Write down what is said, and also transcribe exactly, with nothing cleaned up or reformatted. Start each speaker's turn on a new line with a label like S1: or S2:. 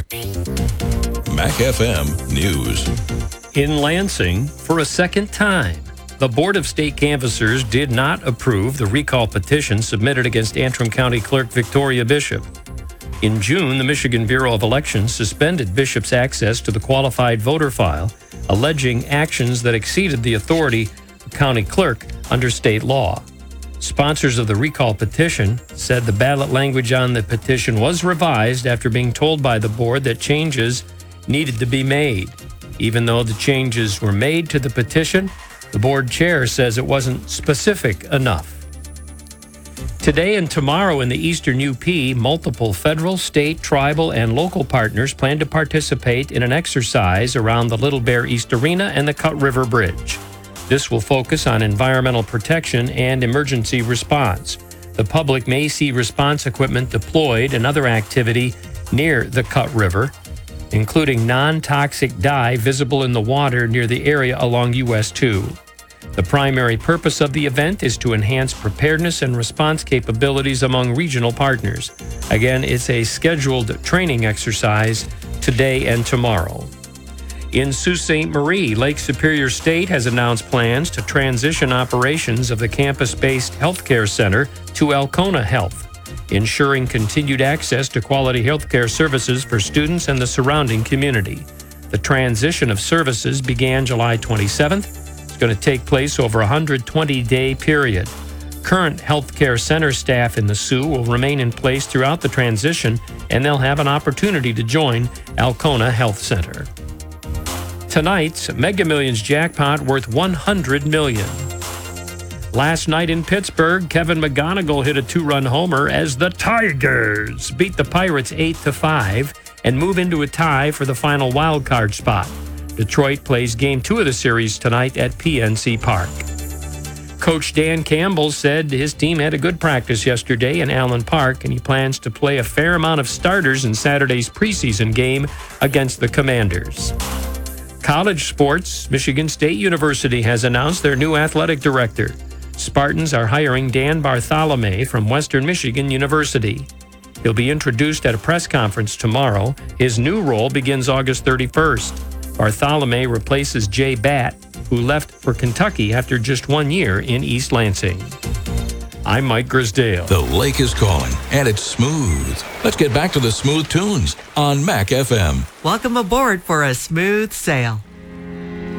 S1: Mac F M News.
S2: In Lansing, for a second time, the Board of State Canvassers did not approve the recall petition submitted against Antrim County Clerk Victoria Bishop. In June, the Michigan Bureau of Elections suspended Bishop's access to the qualified voter file, alleging actions that exceeded the authority of the county clerk under state law. Sponsors of the recall petition said the ballot language on the petition was revised after being told by the board that changes needed to be made. Even though the changes were made to the petition, the board chair says it wasn't specific enough. Today and tomorrow in the Eastern U P, multiple federal, state, tribal, and local partners plan to participate in an exercise around the Little Bear East Arena and the Cut River Bridge. This will focus on environmental protection and emergency response. The public may see response equipment deployed and other activity near the Cut River, including non-toxic dye visible in the water near the area along U S two. The primary purpose of the event is to enhance preparedness and response capabilities among regional partners. Again, it's a scheduled training exercise today and tomorrow. In Sault Ste. Marie, Lake Superior State has announced plans to transition operations of the campus-based healthcare center to Alcona Health, ensuring continued access to quality healthcare services for students and the surrounding community. The transition of services began July twenty-seventh. It's going to take place over a one hundred twenty day period. Current healthcare center staff in the Sioux will remain in place throughout the transition, and they'll have an opportunity to join Alcona Health Center. Tonight's Mega Millions jackpot worth one hundred million dollars. Last night in Pittsburgh, Kevin McGonigal hit a two-run homer as the Tigers beat the Pirates eight to five and move into a tie for the final wild card spot. Detroit plays game two of the series tonight at P N C Park. Coach Dan Campbell said his team had a good practice yesterday in Allen Park, and he plans to play a fair amount of starters in Saturday's preseason game against the Commanders. College sports, Michigan State University has announced their new athletic director. Spartans are hiring Dan Bartholomew from Western Michigan University. He'll be introduced at a press conference tomorrow. His new role begins August thirty-first. Bartholomew replaces Jay Batt, who left for Kentucky after just one year in East Lansing. I'm Mike Grisdale.
S1: The lake is calling, and it's smooth. Let's get back to the smooth tunes on Mac F M.
S3: Welcome aboard for a smooth sail.